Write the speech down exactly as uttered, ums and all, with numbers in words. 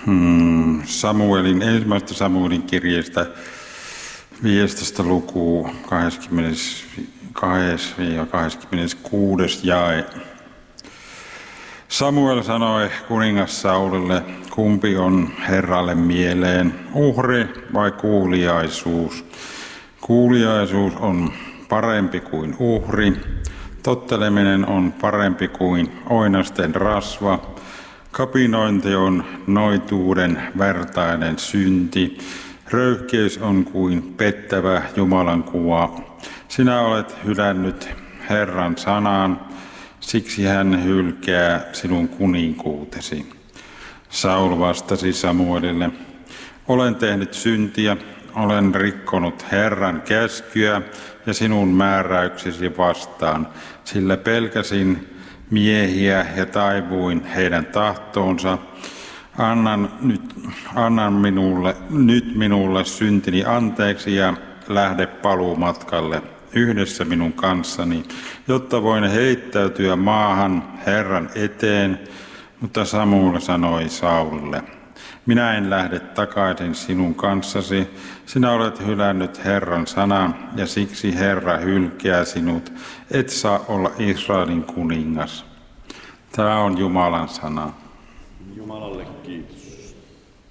Hmm, Samuelin, ensimmäistä Samuelin kirjeestä viidestoista lukuu kaksikymmentäkaksi kaksikymmentäkuusi jae. Samuel sanoi kuningas Saulille, kumpi on Herralle mieleen, uhri vai kuuliaisuus? Kuuliaisuus on parempi kuin uhri, totteleminen on parempi kuin oinasten rasva, kapinointi on noituuden vertainen synti, röyhkeys on kuin pettävä Jumalan kuva. Sinä olet hylännyt Herran sanaan, siksi hän hylkää sinun kuninkuutesi. Saul vastasi Samuelille, olen tehnyt syntiä, olen rikkonut Herran käskyä ja sinun määräyksesi vastaan, sillä pelkäsin miehiä ja taivuin heidän tahtoonsa. Annan nyt, annan minulle, nyt minulle syntini anteeksi ja lähde paluumatkalle yhdessä minun kanssani, jotta voin heittäytyä maahan Herran eteen. Mutta Samuel sanoi Saulille, minä en lähde takaisin sinun kanssasi, sinä olet hylännyt Herran sanan ja siksi Herra hylkää sinut, et saa olla Israelin kuningas. Tämä on Jumalan sana. Jumalalle kiitos.